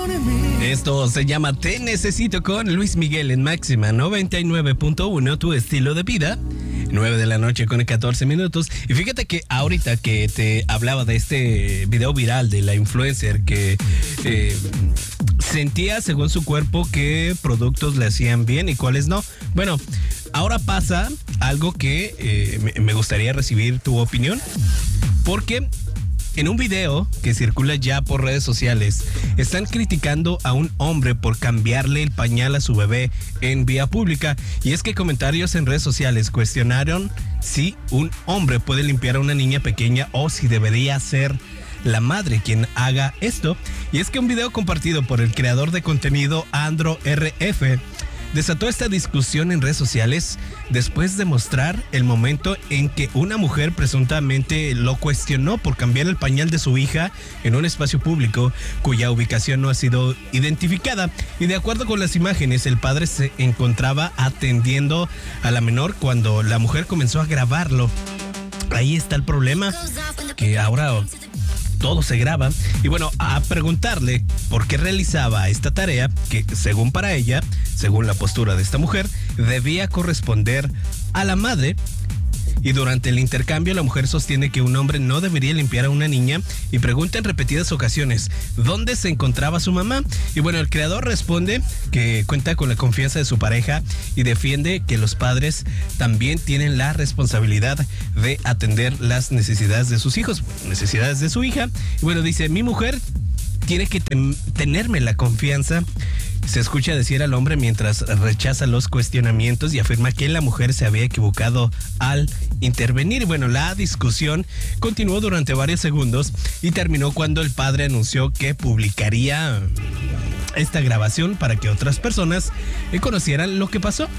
Esto se llama Te Necesito con Luis Miguel en Máxima 99.1, tu estilo de vida. 9 de la noche con 14 minutos. Y fíjate que ahorita que te hablaba de este video viral de la influencer que sentía según su cuerpo qué productos le hacían bien y cuáles no. Bueno, ahora pasa algo que me gustaría recibir tu opinión. Porque en un video que circula ya por redes sociales, están criticando a un hombre por cambiarle el pañal a su bebé en vía pública. Y es que comentarios en redes sociales cuestionaron si un hombre puede limpiar a una niña pequeña o si debería ser la madre quien haga esto. Y es que un video compartido por el creador de contenido Andro RF desató esta discusión en redes sociales después de mostrar el momento en que una mujer presuntamente lo cuestionó por cambiar el pañal de su hija en un espacio público cuya ubicación no ha sido identificada. Y de acuerdo con las imágenes, el padre se encontraba atendiendo a la menor cuando la mujer comenzó a grabarlo. Ahí está el problema, que ahora todo se graba. Y bueno, a preguntarle por qué realizaba esta tarea, que según para ella, según la postura de esta mujer, debía corresponder a la madre. Y durante el intercambio, la mujer sostiene que un hombre no debería limpiar a una niña y pregunta en repetidas ocasiones dónde se encontraba su mamá. Y bueno, el creador responde que cuenta con la confianza de su pareja y defiende que los padres también tienen la responsabilidad de atender las necesidades de sus hijos, necesidades de su hija. Y bueno, dice, mi mujer tiene que tenerme la confianza. Se escucha decir al hombre mientras rechaza los cuestionamientos y afirma que la mujer se había equivocado al intervenir. Bueno, la discusión continuó durante varios segundos y terminó cuando el padre anunció que publicaría esta grabación para que otras personas conocieran lo que pasó.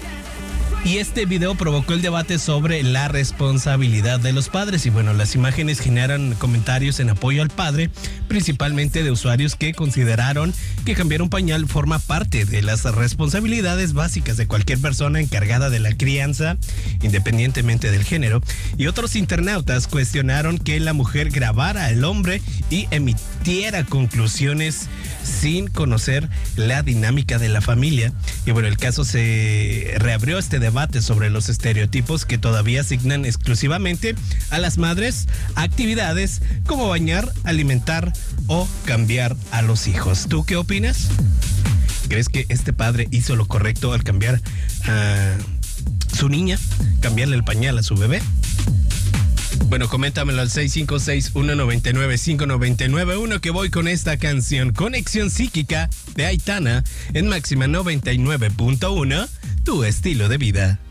Y este video provocó el debate sobre la responsabilidad de los padres. Y bueno, las imágenes generan comentarios en apoyo al padre, principalmente de usuarios que consideraron que cambiar un pañal forma parte de las responsabilidades básicas de cualquier persona encargada de la crianza, independientemente del género. Y otros internautas cuestionaron que la mujer grabara al hombre y emitiera conclusiones sin conocer la dinámica de la familia. Y bueno, el caso se reabrió este debate sobre los estereotipos que todavía asignan exclusivamente a las madres actividades como bañar, alimentar o cambiar a los hijos. ¿Tú qué opinas? ¿Crees que este padre hizo lo correcto al cambiar a su niña, cambiarle el pañal a su bebé? Bueno, coméntamelo al 656-199-5991 que voy con esta canción, Conexión Psíquica de Aitana en Máxima 99.1, tu estilo de vida.